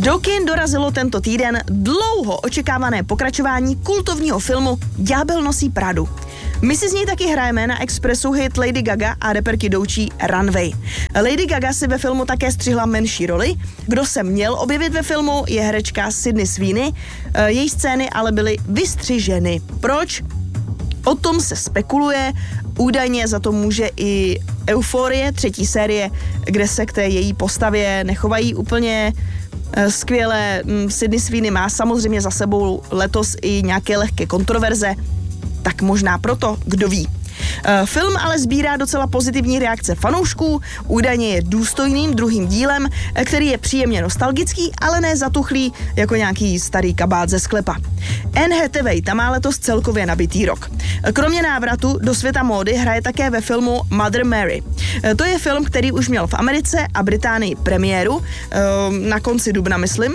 Do kin dorazilo tento týden dlouho očekávané pokračování kultovního filmu Ďábel nosí Pradu. My si z něj taky hrajeme na Expressu hit Lady Gaga a reperky Doučí Runway. Lady Gaga si ve filmu také střihla menší roli. Kdo se měl objevit ve filmu, je herečka Sydney Sweeney. Její scény ale byly vystřiženy. Proč? O tom se spekuluje. Údajně za to může i Euforie, 3. série, kde se k té její postavě nechovají úplně skvěle. Sydney Sweeney má samozřejmě za sebou letos i nějaké lehké kontroverze, tak možná proto, kdo ví. Film ale sbírá docela pozitivní reakce fanoušků, údajně je důstojným druhým dílem, který je příjemně nostalgický, ale ne zatuchlý jako nějaký starý kabát ze sklepa. Anne Hathaway tam má letos celkově nabitý rok. Kromě návratu do světa módy hraje také ve filmu Mother Mary. To je film, který už měl v Americe a Británii premiéru, na konci dubna, myslím,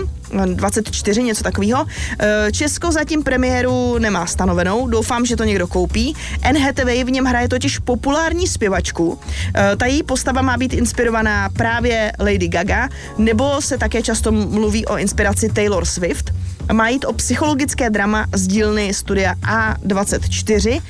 24, něco takového. Česko zatím premiéru nemá stanovenou, doufám, že to někdo koupí. Anne Hathaway v něm hraje totiž populární zpěvačku. Ta její postava má být inspirovaná právě Lady Gaga, nebo se také často mluví o inspiraci Taylor Swift. Má jít o psychologické drama z dílny studia A24.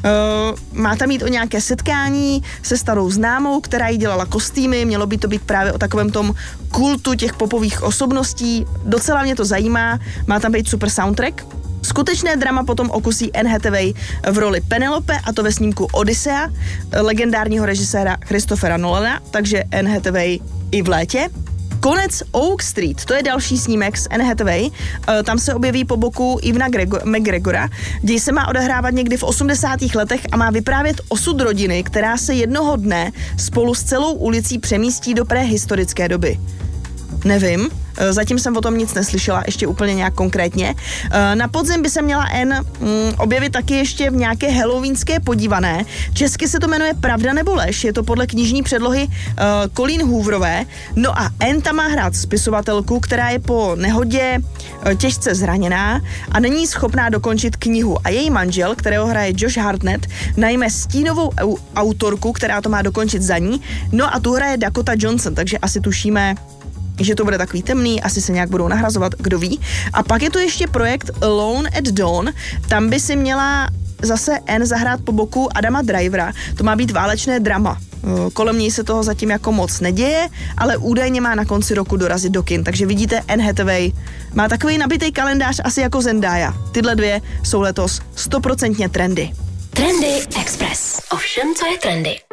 Má tam jít o nějaké setkání se starou známou, která jí dělala kostýmy, mělo by to být právě o takovém tom kultu těch popových osobností. Docela mě to zajímá, má tam být super soundtrack. Skutečné drama potom okusí Anne Hathaway v roli Penelope, a to ve snímku Odyssea, legendárního režiséra Christophera Nolana, takže Anne Hathaway i v létě. Konec Oak Street, to je další snímek s Anne Hathaway, tam se objeví po boku Evana McGregora. Děj se má odehrávat někdy v 80. letech a má vyprávět osud rodiny, která se jednoho dne spolu s celou ulicí přemístí do prehistorické doby. Nevím, zatím jsem o tom nic neslyšela, ještě úplně nějak konkrétně. Na podzim by se měla Anne objevit taky ještě v nějaké halloweenské podívané. Česky se to jmenuje Pravda nebo lež, je to podle knižní předlohy Colleen Hooverové. No a Anne tam má hrát spisovatelku, která je po nehodě těžce zraněná a není schopná dokončit knihu. A její manžel, kterého hraje Josh Hartnett, najme stínovou autorku, která to má dokončit za ní. No a tu hraje Dakota Johnson, takže asi tušíme, že to bude takový temný, asi se nějak budou nahrazovat, kdo ví. A pak je to ještě projekt Alone at Dawn, tam by si měla zase Anne zahrát po boku Adama Drivera, to má být válečné drama. Kolem něj se toho zatím jako moc neděje, ale údajně má na konci roku dorazit do kin, takže vidíte, Anne Hathaway má takový nabitý kalendář asi jako Zendaya. Tyhle dvě jsou letos 100% trendy. Trendy Express. Ovšem, co je trendy.